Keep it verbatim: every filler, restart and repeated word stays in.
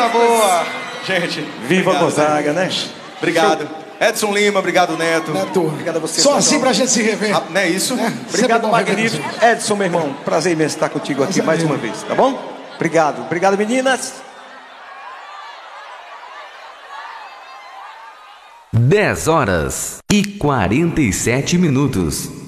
Coisa boa. Gente, viva obrigado, Gonzaga, né? Obrigado. Edson Lima, obrigado, Neto. Neto. Obrigado a você. Só assim pra gente se rever. Ah, não é isso? É, Obrigado, magnífico. Edson, meu irmão, prazer imenso estar contigo aqui mais uma vez, tá bom? Obrigado. Obrigado, meninas. dez horas e quarenta e sete minutos.